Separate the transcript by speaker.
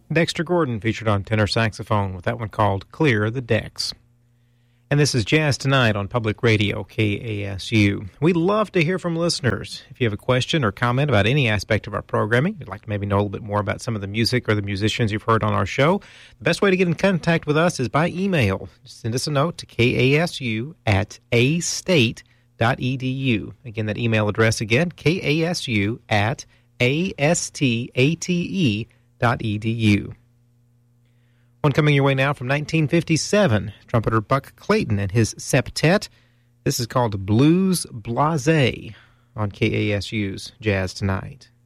Speaker 1: Dexter Gordon featured on tenor saxophone with that one called Clear the Decks. And this is Jazz Tonight on Public Radio, KASU. We love to hear from listeners. If you have a question or comment about any aspect of our programming, you'd like to maybe know a little bit more about some of the music or the musicians you've heard on our show, the best way to get in contact with us is by email. Just send us a note to kasu@astate.edu. Again, that email address again, kasu@astate.edu. One coming your way now from 1957, trumpeter Buck Clayton and his septet. This is called Blues Blasé on KASU's Jazz Tonight.